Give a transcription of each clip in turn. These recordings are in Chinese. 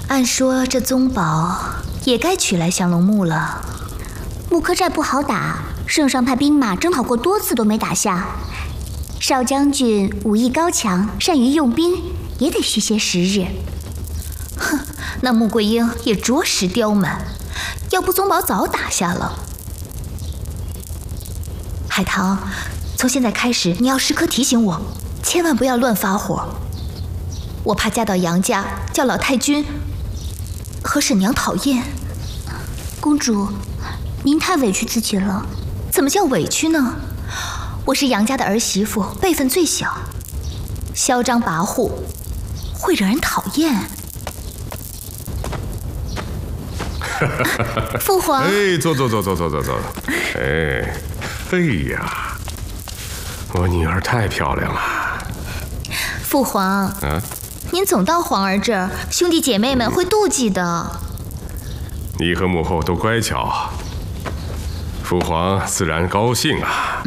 按说这宗保也该取来降龙木了。 木柯寨不好打，圣上派兵马征讨过多次都没打下。少将军武艺高强，善于用兵，也得需些时日。 哼，那穆桂英也着实刁蛮，要不宗保早打下了。海棠，从现在开始，你要时刻提醒我，千万不要乱发火。我怕嫁到杨家，叫老太君和婶娘讨厌。 公主，您太委屈自己了。 怎么叫委屈呢？我是杨家的儿媳妇，辈分最小，嚣张跋扈，会惹人讨厌。父皇， 哎，坐。哎呀，我女儿太漂亮了。 父皇，您总到皇儿这儿，兄弟姐妹们会妒忌的。 你和母后都乖巧，父皇自然高兴啊。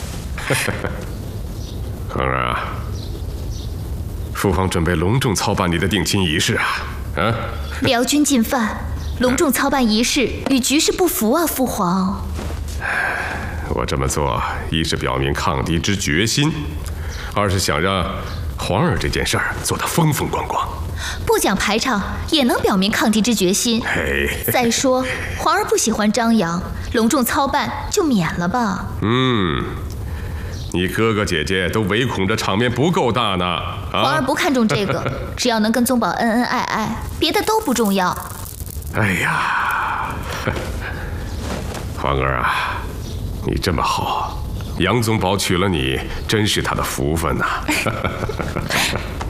恒儿啊，父皇准备隆重操办你的定亲仪式啊！ 辽军进犯，隆重操办仪式与局势不符啊，父皇。 我这么做，一是表明抗敌之决心，二是想让皇儿这件事儿做得风风光光。 不讲排场也能表明抗敌之决心。再说，皇儿不喜欢张扬，隆重操办就免了吧。 你哥哥姐姐都唯恐这场面不够大呢。 皇儿不看重这个，只要能跟宗保恩恩爱爱，别的都不重要。 哎呀，皇儿啊，你这么好，杨宗保娶了你，真是他的福分呐。